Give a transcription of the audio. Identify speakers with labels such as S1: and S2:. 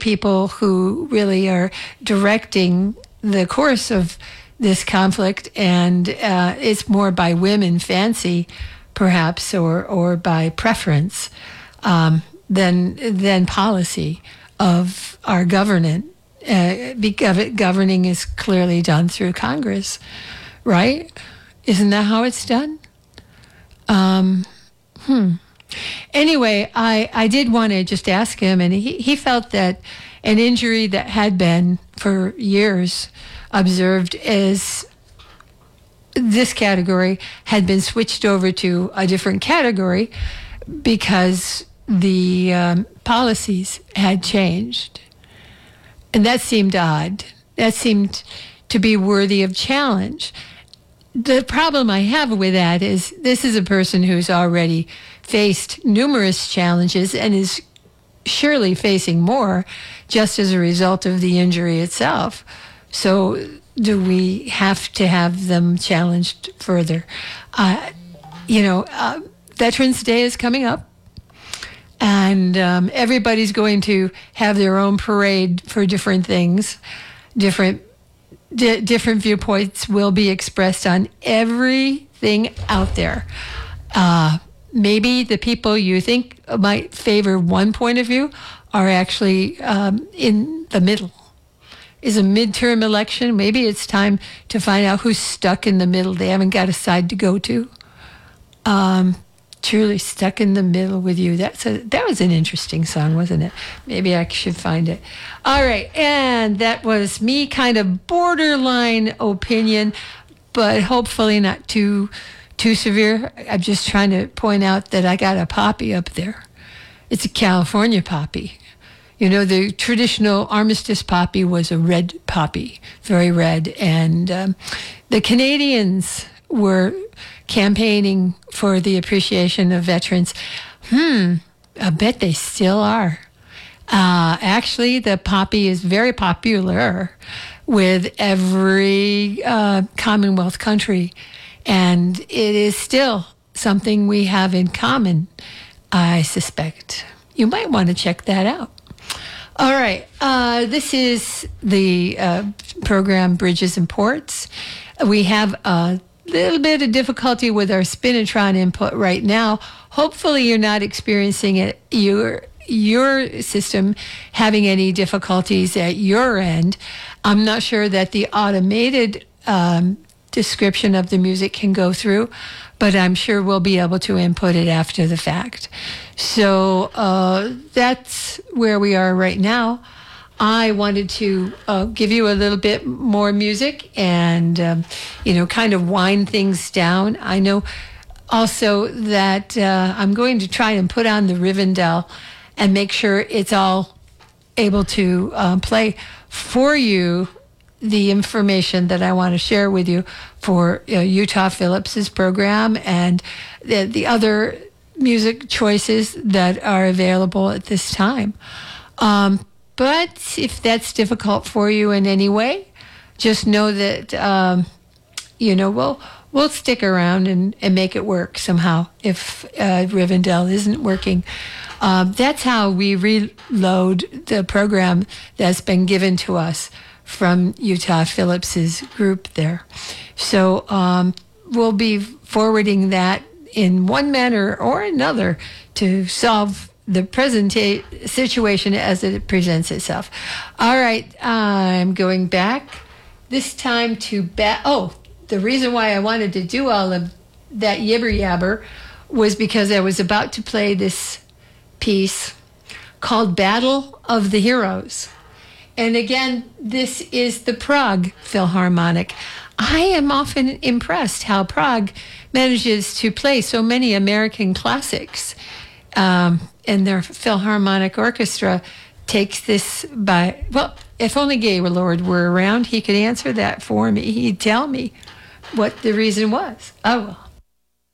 S1: people who really are directing the course of this conflict, and it's more by whim and fancy, perhaps, or by preference, than policy of our government. Governing is clearly done through Congress, right? Isn't that how it's done? Anyway, I did want to just ask him, and he felt that an injury that had been for years observed as this category had been switched over to a different category because the policies had changed. And that seemed odd. That seemed to be worthy of challenge. The problem I have with that is this is a person who's already faced numerous challenges and is surely facing more just as a result of the injury itself. So do we have to have them challenged further? Veterans Day is coming up, and everybody's going to have their own parade for different things. Different viewpoints will be expressed on everything out there. Maybe the people you think might favor one point of view are actually in the middle. Is a midterm election. Maybe it's time to find out who's stuck in the middle. They haven't got a side to go to. Truly stuck in the middle with you. That was an interesting song, wasn't it? Maybe I should find it. All right, and that was me, kind of borderline opinion, but hopefully not too severe. I'm just trying to point out that I got a poppy up there. It's a California poppy. You know, the traditional armistice poppy was a red poppy, very red. And the Canadians were campaigning for the appreciation of veterans. I bet they still are. Actually, the poppy is very popular with every Commonwealth country. And it is still something we have in common, I suspect. You might want to check that out. All right. This is the program Bridges and Ports. We have a little bit of difficulty with our Spinitron input right now. Hopefully you're not experiencing it, your system having any difficulties at your end. I'm not sure that the automated description of the music can go through, but I'm sure we'll be able to input it after the fact. So that's where we are right now. I wanted to give you a little bit more music and, kind of wind things down. I know also that I'm going to try and put on the Rivendell and make sure it's all able to play for you the information that I want to share with you for Utah Phillips's program and the other music choices that are available at this time. But if that's difficult for you in any way, just know that, we'll stick around and make it work somehow if Rivendell isn't working. That's how we reload the program that's been given to us from Utah Phillips's group there. So we'll be forwarding that in one manner or another to solve the present situation as it presents itself. All right, I'm going back this time to the reason why I wanted to do all of that yibber yabber was because I was about to play this piece called Battle of the Heroes. And again, this is the Prague Philharmonic. I am often impressed how Prague manages to play so many American classics. And their Philharmonic Orchestra takes this by, if only Gaylord were around, he could answer that for me. He'd tell me what the reason was. Oh, well.